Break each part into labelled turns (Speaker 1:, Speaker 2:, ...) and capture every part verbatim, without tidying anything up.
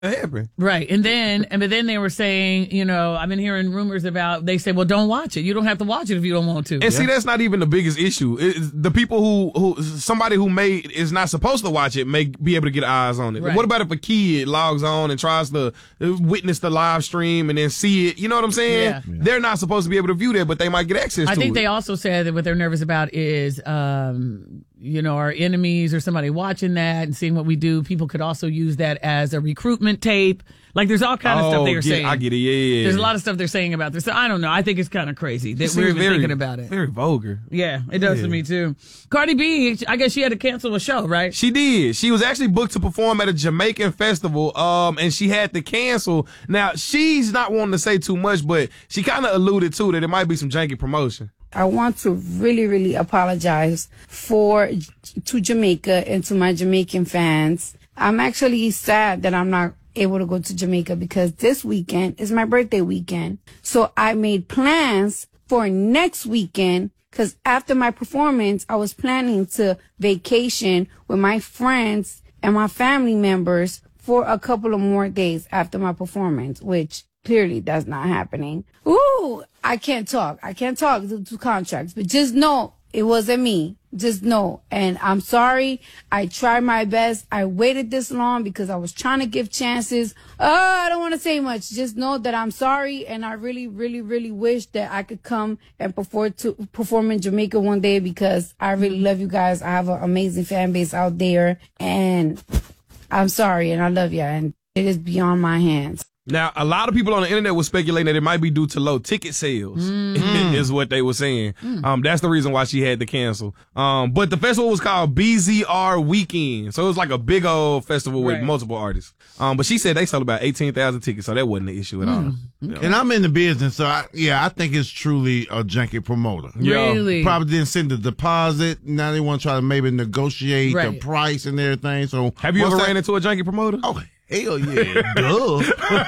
Speaker 1: It happened.
Speaker 2: Right. And then, and but then they were saying, you know, I've been hearing rumors about, they say, well, don't watch it. You don't have to watch it if you don't want to.
Speaker 1: And yeah. see, that's not even the biggest issue. It's the people who, who, somebody who may, is not supposed to watch it may be able to get eyes on it. Right. What about if a kid logs on and tries to witness the live stream and then see it? You know what I'm saying?
Speaker 2: Yeah.
Speaker 1: Yeah. They're not supposed to be able to view that, but they might get access
Speaker 2: I
Speaker 1: to it.
Speaker 2: I think they also said that what they're nervous about is, um, you know, our enemies or somebody watching that and seeing what we do. People could also use that as a recruitment tape. Like, there's all kind of
Speaker 1: oh,
Speaker 2: stuff they're
Speaker 1: get,
Speaker 2: saying.
Speaker 1: I get it, yeah, yeah.
Speaker 2: There's a lot of stuff they're saying about this. So I don't know. I think it's kind of crazy that
Speaker 1: It
Speaker 2: we're even
Speaker 1: very,
Speaker 2: thinking about it.
Speaker 1: Very vulgar.
Speaker 2: Yeah, it does
Speaker 1: yeah.
Speaker 2: to me, too. Cardi B, I guess she had to cancel a show, right?
Speaker 1: She did. She was actually booked to perform at a Jamaican festival, um, and she had to cancel. Now, she's not wanting to say too much, but she kind of alluded to that it might be some janky promotion.
Speaker 3: I want to really, really apologize for to Jamaica and to my Jamaican fans. I'm actually sad that I'm not able to go to Jamaica because this weekend is my birthday weekend. So I made plans for next weekend because after my performance, I was planning to vacation with my friends and my family members for a couple of more days after my performance, which clearly that's not happening. Ooh, I can't talk. I can't talk due to contracts, but just know it wasn't me. Just know. And I'm sorry. I tried my best. I waited this long because I was trying to give chances. Oh, I don't want to say much. Just know that I'm sorry. And I really, really, really wish that I could come and perform to perform in Jamaica one day because I really love you guys. I have an amazing fan base out there and I'm sorry and I love you. And it is beyond my hands.
Speaker 1: Now, a lot of people on the internet were speculating that it might be due to low ticket sales, mm. is what they were saying. Mm. Um, that's the reason why she had to cancel. Um, but the festival was called B Z R Weekend. So it was like a big old festival with right. multiple artists. Um, but she said they sold about eighteen thousand tickets, so that wasn't an issue at mm. all. You know?
Speaker 4: And I'm in the business, so I, yeah, I think it's truly a junkie promoter.
Speaker 2: Really?
Speaker 4: You know, probably didn't send the deposit. Now they want to try to maybe negotiate right. the price and everything. So
Speaker 1: have you ever
Speaker 4: that?
Speaker 1: ran into a junkie promoter?
Speaker 4: Oh, hell yeah. Duh.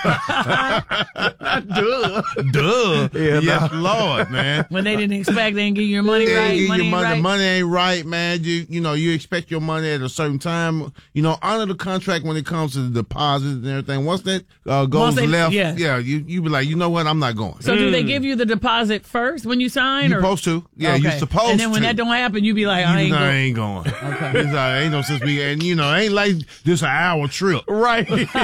Speaker 4: Duh. Duh. Yeah, yes, no. Lord, man.
Speaker 2: When they didn't expect, they didn't give you your money
Speaker 4: they
Speaker 2: right.
Speaker 4: Give
Speaker 2: money
Speaker 4: your money,
Speaker 2: right.
Speaker 4: The money ain't right, man. You you know, you expect your money at a certain time. You know, honor the contract when it comes to the deposits and everything. Once that uh, goes they, left, yeah. yeah, you you be like, you know what, I'm not going.
Speaker 2: So mm. do they give you the deposit first when you sign?
Speaker 4: You're
Speaker 2: or?
Speaker 4: supposed to. Yeah,
Speaker 2: okay.
Speaker 4: you're supposed to.
Speaker 2: And then when
Speaker 4: to.
Speaker 2: that don't happen, you be like, I ain't,
Speaker 4: no,
Speaker 2: go-
Speaker 4: I ain't going. Okay. It's like, ain't no sense be, and you know, ain't like this an hour trip.
Speaker 1: Right.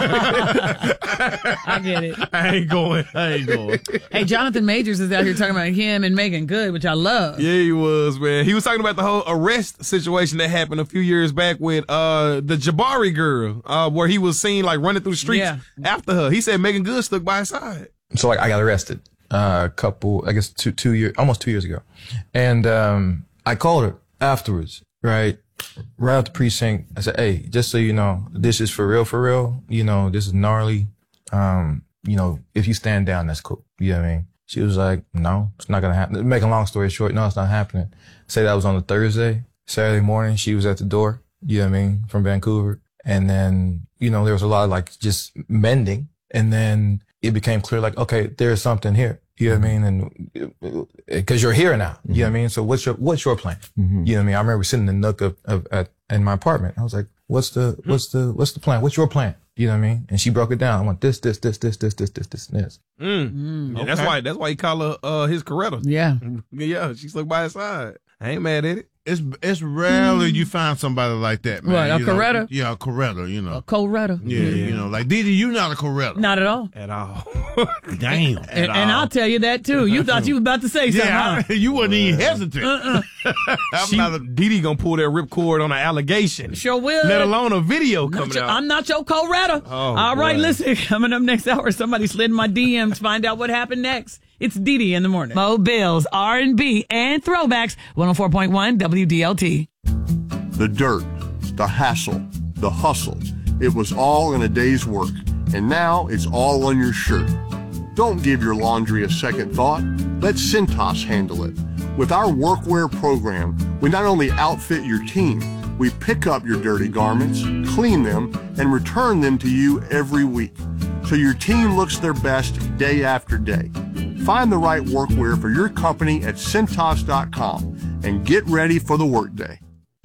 Speaker 2: I get it.
Speaker 4: I ain't going. I ain't going.
Speaker 2: Hey, Jonathan Majors is out here talking about him and Megan Good, which I love.
Speaker 1: Yeah, he was, man. He was talking about the whole arrest situation that happened a few years back with uh the Jabari girl, uh, where he was seen like running through the streets yeah. after her. He said Megan Good stuck by his side.
Speaker 5: So like I got arrested uh, a couple, I guess two two years, almost two years ago, and um, I called her afterwards, right? Right out the precinct, I said, hey, just so you know, this is for real, for real. You know, this is gnarly. Um, you know, if you stand down, that's cool. You know what I mean? She was like, no, it's not going to happen. Make a long story short, no, it's not happening. Say that was on a Thursday. Saturday morning, she was at the door, you know what I mean, from Vancouver. And then, you know, there was a lot of like just mending. And then it became clear, like, okay, there's something here. You know what I mean? And because you're here now, mm-hmm. you know what I mean? So what's your, what's your plan? Mm-hmm. You know what I mean? I remember sitting in the nook of, of, at, in my apartment. I was like, what's the, what's the, what's the plan? What's your plan? You know what I mean? And she broke it down. I want this, this, this, this, this, this, this, this, and this.
Speaker 1: Mm. Mm, yeah, okay. That's why, that's why he called her, uh, his Coretta.
Speaker 2: Yeah.
Speaker 1: Yeah. She stuck by his side. I ain't mad at it.
Speaker 4: It's it's rarely mm. you find somebody like that, man.
Speaker 2: What, a
Speaker 4: you
Speaker 2: Coretta?
Speaker 4: Know? Yeah, a Coretta, you know.
Speaker 2: A Coretta.
Speaker 4: Yeah, yeah, you know, like, Didi, you not a Coretta.
Speaker 2: Not at all.
Speaker 1: At all.
Speaker 4: Damn.
Speaker 2: And,
Speaker 4: at
Speaker 2: and
Speaker 4: all.
Speaker 2: I'll tell you that, too. You thought you was about to say something,
Speaker 4: yeah,
Speaker 2: huh?
Speaker 4: You wasn't even hesitant.
Speaker 2: Uh-uh.
Speaker 1: I'm she, not a, Didi gonna pull that ripcord on an allegation.
Speaker 2: Sure will.
Speaker 1: Let alone a video
Speaker 2: not
Speaker 1: coming
Speaker 2: your,
Speaker 1: out.
Speaker 2: I'm not your Coretta.
Speaker 1: Oh,
Speaker 2: all
Speaker 1: boy.
Speaker 2: right, listen. Coming up next hour, somebody slid in my D Ms to find out what happened next. It's Didi in the morning. Mo Bills, R and B, and throwbacks. one oh four point one W D L T.
Speaker 6: The dirt, the hassle, the hustle. It was all in a day's work, and now it's all on your shirt. Don't give your laundry a second thought. Let Cintas handle it. With our workwear program, we not only outfit your team, we pick up your dirty garments, clean them, and return them to you every week, so your team looks their best day after day. Find the right workwear for your company at Cintas dot com and get ready for the workday.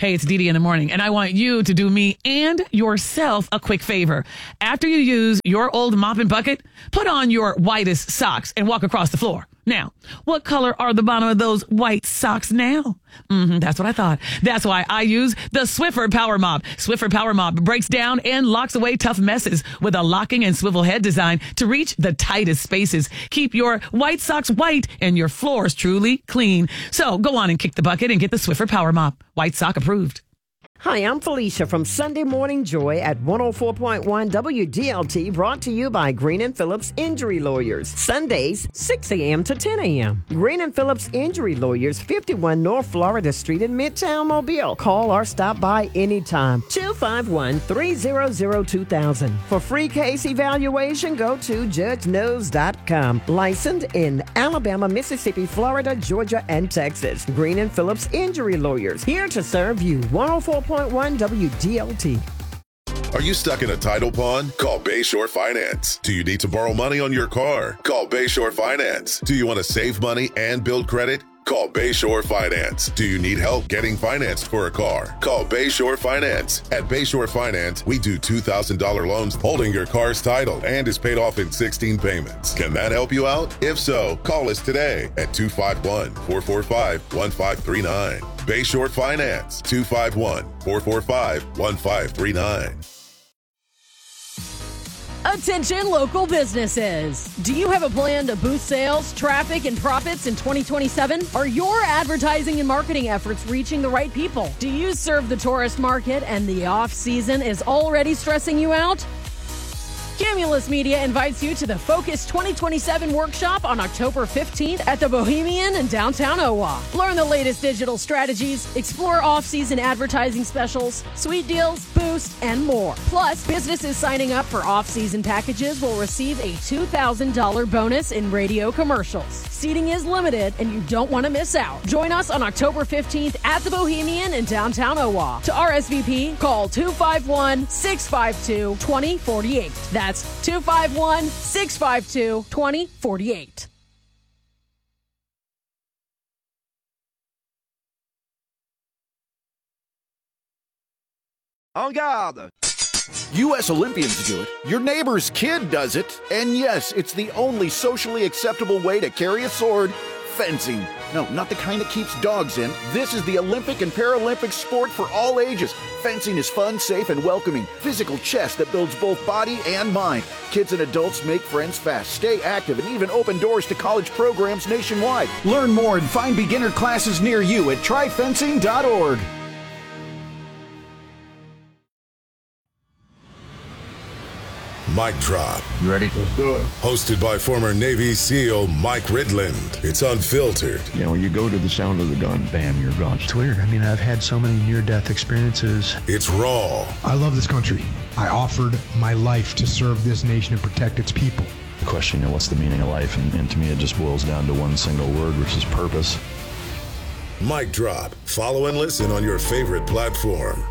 Speaker 2: Hey, it's Dee Dee in the morning, and I want you to do me and yourself a quick favor. After you use your old mop and bucket, put on your whitest socks and walk across the floor. Now, what color are the bottom of those white socks now? Mm-hmm, that's what I thought. That's why I use the Swiffer Power Mop. Swiffer Power Mop breaks down and locks away tough messes with a locking and swivel head design to reach the tightest spaces. Keep your white socks white and your floors truly clean. So go on and kick the bucket and get the Swiffer Power Mop. White sock approved.
Speaker 7: Hi, I'm Felicia from Sunday Morning Joy at one oh four point one W D L T, brought to you by Green and Phillips Injury Lawyers. Sundays, six a.m. to ten a.m. Green and Phillips Injury Lawyers, fifty-one North Florida Street in Midtown Mobile. Call or stop by anytime. two five one, three hundred, two thousand. For free case evaluation, go to judge knows dot com. Licensed in Alabama, Mississippi, Florida, Georgia, and Texas. Green and Phillips Injury Lawyers, here to serve you. one oh four point one W D L T.
Speaker 8: Are you stuck in a title pond? Call Bayshore Finance. Do you need to borrow money on your car? Call Bayshore Finance. Do you want to save money and build credit? Call Bayshore Finance. Do you need help getting financed for a car? Call Bayshore Finance. At Bayshore Finance, we do two thousand dollars loans holding your car's title and is paid off in sixteen payments. Can that help you out? If so, call us today at two five one, four four five, one five three nine. Bayshore Finance, two five one, four four five, one five three nine.
Speaker 9: Attention local businesses. Do you have a plan to boost sales, traffic, and profits in twenty twenty-seven? Are your advertising and marketing efforts reaching the right people? Do you serve the tourist market and the off-season is already stressing you out? Cumulus Media invites you to the Focus twenty twenty-seven workshop on October fifteenth at the Bohemian in downtown Owa. Learn the latest digital strategies, explore off-season advertising specials, sweet deals, boost, and more. Plus, businesses signing up for off-season packages will receive a two thousand dollars bonus in radio commercials. Seating is limited, and you don't want to miss out. Join us on October fifteenth at the Bohemian in downtown Owa. To R S V P, call two five one, six five two, two zero four eight. That's two five one, six five two, two zero four eight.
Speaker 10: En garde! U S Olympians do it, your neighbor's kid does it, and yes, it's the only socially acceptable way to carry a sword: fencing. No, not the kind that keeps dogs in. This is the Olympic and Paralympic sport for all ages. Fencing is fun, safe, and welcoming. Physical chess that builds both body and mind. Kids and adults make friends fast, stay active, and even open doors to college programs nationwide. Learn more and find beginner classes near you at try fencing dot org.
Speaker 8: Mic Drop.
Speaker 6: You ready? Let's do it.
Speaker 8: Hosted by former Navy SEAL Mike Ridland. It's unfiltered.
Speaker 11: You know, you go to the sound of the gun, bam, you're gone.
Speaker 12: It's weird. I mean, I've had so many near-death experiences.
Speaker 8: It's raw.
Speaker 13: I love this country. I offered my life to serve this nation and protect its people.
Speaker 11: The question, you know, what's the meaning of life? And, and to me, it just boils down to one single word, which is purpose.
Speaker 8: Mic Drop. Follow and listen on your favorite platform.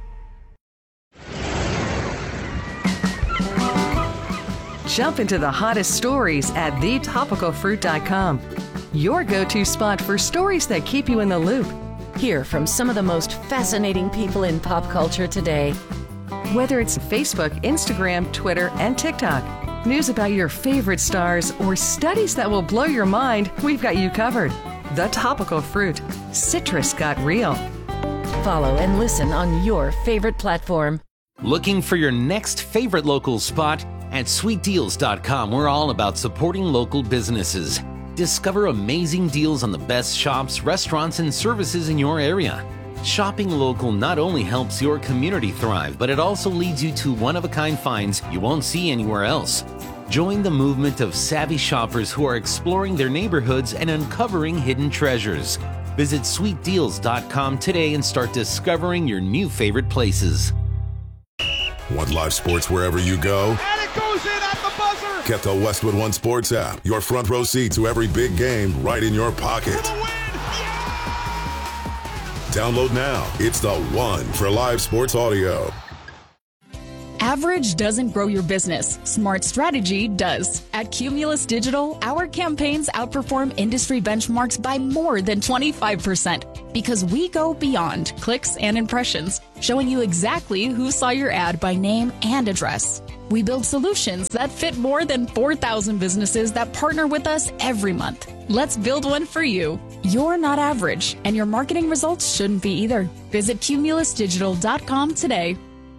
Speaker 14: Jump into the hottest stories at the topical fruit dot com. Your go-to spot for stories that keep you in the loop.
Speaker 15: Hear from some of the most fascinating people in pop culture today.
Speaker 14: Whether it's Facebook, Instagram, Twitter, and TikTok, news about your favorite stars, or studies that will blow your mind, we've got you covered. The Topical Fruit. Citrus got real.
Speaker 15: Follow and listen on your favorite platform.
Speaker 16: Looking for your next favorite local spot? At sweet deals dot com, we're all about supporting local businesses. Discover amazing deals on the best shops, restaurants, and services in your area. Shopping local not only helps your community thrive, but it also leads you to one-of-a-kind finds you won't see anywhere else. Join the movement of savvy shoppers who are exploring their neighborhoods and uncovering hidden treasures. Visit sweet deals dot com today and start discovering your new favorite places.
Speaker 8: Want live sports wherever you go?
Speaker 17: And it goes in at the buzzer!
Speaker 8: Get the Westwood One Sports app. Your front row seat to every big game right in your pocket.
Speaker 17: For the win! Yeah!
Speaker 8: Download now. It's the one for live sports audio.
Speaker 18: Average doesn't grow your business. Smart strategy does. At Cumulus Digital, our campaigns outperform industry benchmarks by more than twenty-five percent because we go beyond clicks and impressions, showing you exactly who saw your ad by name and address. We build solutions that fit more than four thousand businesses that partner with us every month. Let's build one for you. You're not average, and your marketing results shouldn't be either. Visit cumulus digital dot com today.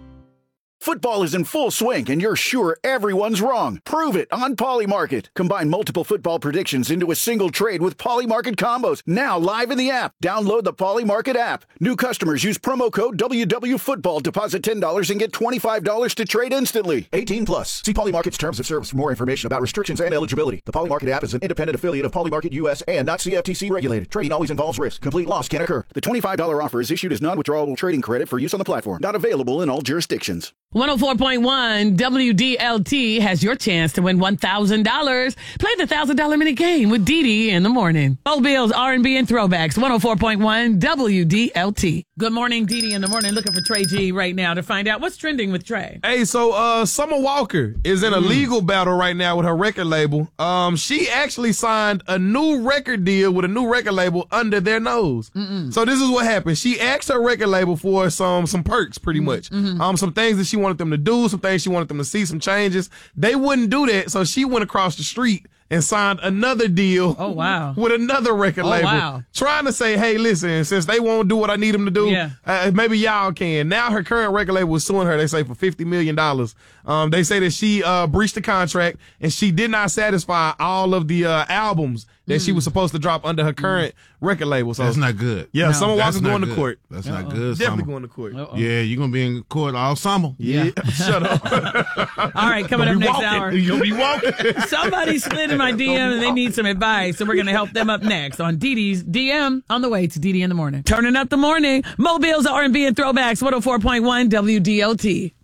Speaker 10: Football is in full swing, and you're sure everyone's wrong. Prove it on Polymarket. Combine multiple football predictions into a single trade with Polymarket combos. Now live in the app. Download the Polymarket app. New customers use promo code W W Football. Deposit ten dollars and get twenty-five dollars to trade instantly. eighteen plus. See Polymarket's terms of service for more information about restrictions and eligibility. The Polymarket app is an independent affiliate of Polymarket U S and not C F T C regulated. Trading always involves risk. Complete loss can occur. The twenty-five dollars offer is issued as non-withdrawable trading credit for use on the platform. Not available in all jurisdictions.
Speaker 2: one oh four point one W D L T has your chance to win one thousand dollars. Play the one thousand dollars mini game with Dee Dee in the morning. Mobile's R and B and Throwbacks, one oh four point one W D L T. Good morning, Dee Dee in the morning. Looking for Trey G right now to find out what's trending with Trey.
Speaker 1: Hey, so uh, Summer Walker is in a mm. legal battle right now with her record label. Um, she actually signed a new record deal with a new record label under their nose. Mm-mm. So this is what happened. She asked her record label for some some perks, pretty much. Mm-hmm. Um, some things that she wanted them to do, some things she wanted them to see, some changes. They wouldn't do that, so she went across the street and signed another deal.
Speaker 2: Oh, wow.
Speaker 1: With another record
Speaker 2: oh,
Speaker 1: label.
Speaker 2: Wow.
Speaker 1: Trying to say, hey, listen, since they won't do what I need them to do,
Speaker 2: yeah.
Speaker 1: uh, maybe y'all can. Now her current record label is suing her, they say, for fifty million dollars. Um, they say that she uh, breached the contract and she did not satisfy all of the uh, albums that mm. she was supposed to drop under her current mm. record label. So
Speaker 4: that's not good.
Speaker 1: Yeah, no, Summer Walker's going
Speaker 4: good.
Speaker 1: to court.
Speaker 4: That's
Speaker 1: Uh-oh.
Speaker 4: not good.
Speaker 1: Definitely
Speaker 4: Summer.
Speaker 1: going to court.
Speaker 2: Uh-oh.
Speaker 4: Yeah, you're going to be in court all summer.
Speaker 1: Yeah. yeah. Shut up.
Speaker 2: All right, coming up next
Speaker 1: walking.
Speaker 2: hour.
Speaker 1: You'll be walking.
Speaker 2: Somebody slid in my D M and they need some advice, so we're going to help them up next on Dee Dee's D M on the way to Dee Dee in the morning. Turning up the morning. Mobile's R and B and Throwbacks, one oh four point one W D L T.